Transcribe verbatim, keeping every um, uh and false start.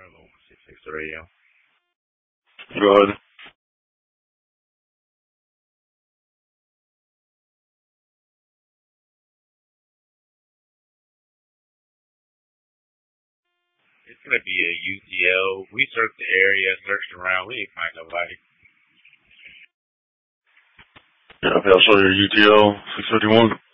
Bravo six six three. Go ahead. It's gonna be a U T L. We searched the area, searched around. We didn't find nobody. Yeah, okay, I'll show you your U T L six fifty-one.